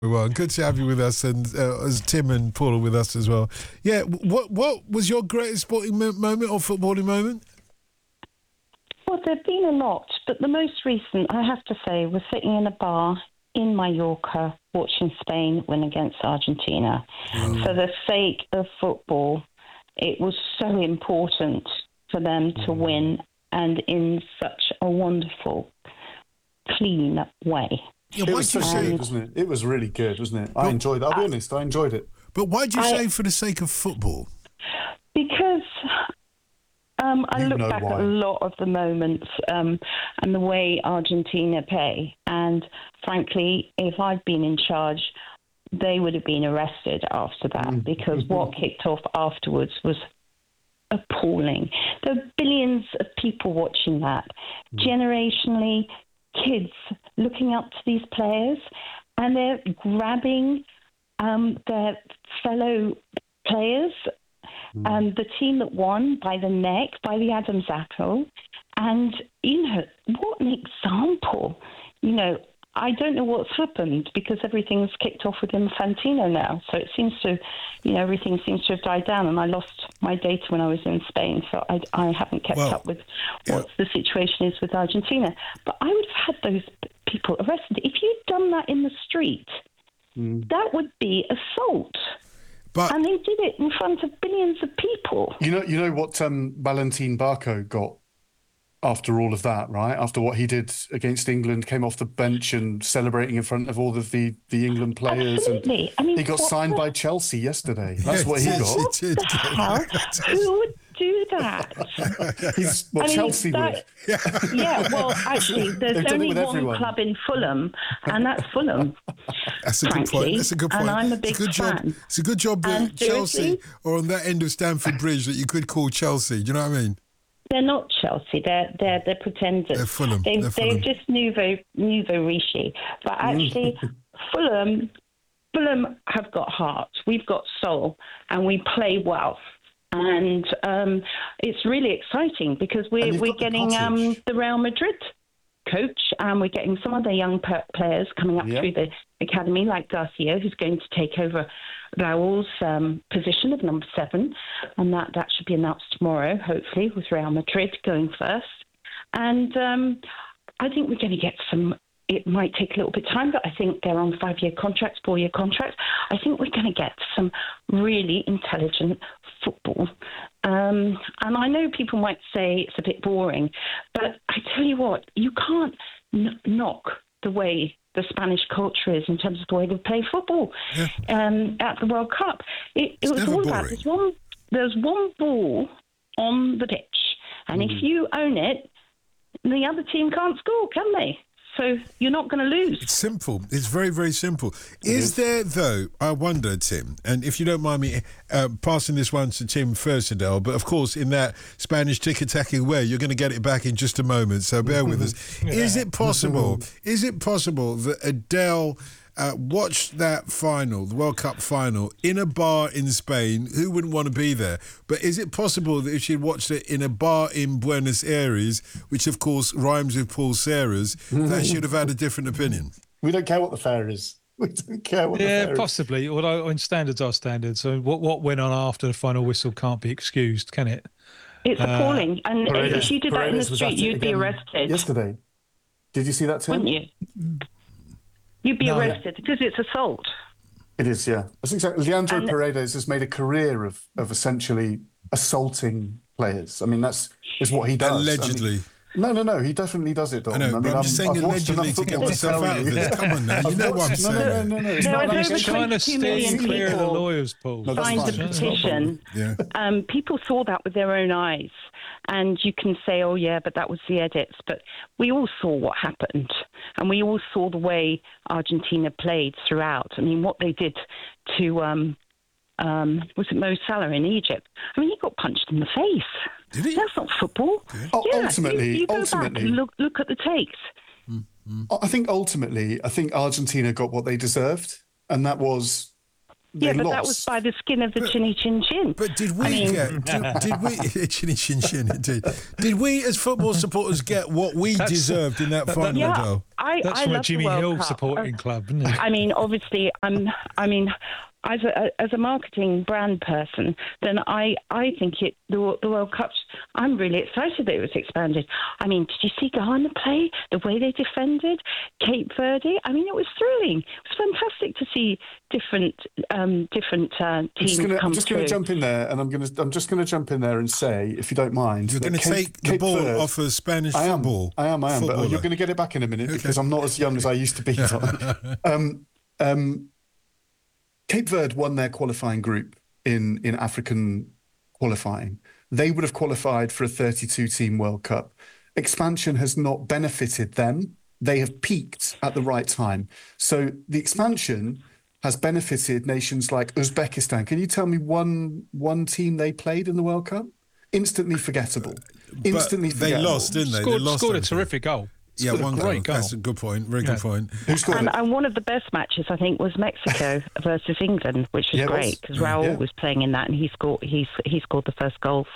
Well, good to have you with us, and as Tim and Paul are with us as well. Yeah, what was your greatest sporting moment or footballing moment? Well, there have been a lot, but the most recent, I have to say, was sitting in a bar in Mallorca watching Spain win against Argentina. For the sake of football, it was so important for them to win, and in such a wonderful, clean way. Yeah, it was so good, wasn't it? It was really good, wasn't it? I enjoyed it. I'll be honest, I enjoyed it. But why do you say for the sake of football? Because I look back at a lot of the moments and the way Argentina play. And frankly, if I'd been in charge, they would have been arrested after that because what kicked off afterwards was appalling. There are billions of people watching that. Generationally, kids looking up to these players, and they're grabbing their fellow players and the team that won by the neck, by the Adam's apple. And, what an example. I don't know what's happened because everything's kicked off with Infantino now. So it seems to, everything seems to have died down. And I lost my data when I was in Spain, so I haven't kept up with what the situation is with Argentina. But I would have had those people arrested. If you'd done that in the street, that would be assault. And they did it in front of billions of people. You know what Valentin Barco got after all of that, right? After what he did against England, came off the bench and celebrating in front of all of the England players. Absolutely. And he got signed by Chelsea yesterday. That's what he got. What the hell? Who would do that? Chelsea would. Yeah, well, actually, there's only one club in Fulham, and that's Fulham. That's a good point. That's a good point. And I'm a big fan. It's a good job that Chelsea or on that end of Stamford Bridge that you could call Chelsea. Do you know what I mean? They're not Chelsea. They're pretenders. They're Fulham. They're just nouveau riche. But actually, Fulham have got heart. We've got soul, and we play well. And it's really exciting because we're getting the Real Madrid coach, and we're getting some other young players coming up through the academy, like Garcia, who's going to take over Raul's position of number 7, and that should be announced tomorrow, hopefully, with Real Madrid going first. And I think we're going to get some. It might take a little bit of time, but I think they're on 5-year contracts, 4-year contracts. I think we're going to get some really intelligent football. And I know people might say it's a bit boring, but I tell you what, you can't knock the way the Spanish culture is in terms of the way they play football at the World Cup. It was all about there's one ball on the pitch, and if you own it, the other team can't score, can they? So you're not going to lose. It's simple. It's very, very simple. Is there, though, I wonder, Tim, and if you don't mind me passing this one to Tim first, Adele, but of course, in that Spanish ticky-tacky way, you're going to get it back in just a moment, so bear with us. Is it possible that Adele watched that final, the World Cup final, in a bar in Spain? Who wouldn't want to be there? But is it possible that if she'd watched it in a bar in Buenos Aires, which of course rhymes with Paul Serra's, that she'd have had a different opinion? We don't care what the fare is. We don't care what the fare is. Yeah, possibly. Although in standards are standards. So what went on after the final whistle can't be excused, can it? It's appalling. And if you did that in the street, you'd be arrested. Yesterday. Did you see that, Tim? Wouldn't you? You'd be arrested because it's assault. It is, yeah. That's exactly. Leandro Paredes has made a career of essentially assaulting players. I mean, that's what he does. Allegedly. No. He definitely does it, Dom. I know, but I'm just saying allegedly to get myself out of this. Come on now. You know what I'm saying. No. It's not like He's trying to steer clear of the lawyers, Paul. Signed the petition. People saw that with their own eyes. And you can say, oh, yeah, but that was the edits. But we all saw what happened. And we all saw the way Argentina played throughout. I mean, what they did to, was it Mo Salah in Egypt? I mean, he got punched in the face. Did he? That's not football. Ultimately, you go back and look at the takes. I think Argentina got what they deserved. And that was Yeah, but lost. that was by the skin of the chinny chin chin. But did we did we chinny chin chin indeed? Did we as football supporters get what we deserved in that final, Yeah, Adele? That's I from a love the Jimmy World Hill Cup. supporting club, isn't it? I mean, obviously, as a marketing brand person, then I think the World Cup. I'm really excited that it was expanded. I mean, did you see Ghana play? The way they defended Cape Verde. I mean, it was thrilling. It was fantastic to see different teams come through. I'm just going to jump in there, and I'm just going to jump in there and say, if you don't mind, You're going to take the ball off of Spanish football. I am. But footballer. you're going to get it back in a minute because I'm not as young as I used to be. Cape Verde won their qualifying group in African qualifying. They would have qualified for a 32-team World Cup. Expansion has not benefited them. They have peaked at the right time. So the expansion has benefited nations like Uzbekistan. Can you tell me one team they played in the World Cup? Instantly forgettable. They lost, didn't they? Scored a terrific goal. Yeah, one great goal. That's a good point. Very good point. Who scored it? And one of the best matches, I think, was Mexico versus England, which was great because Raul was playing in that, and he scored the first goal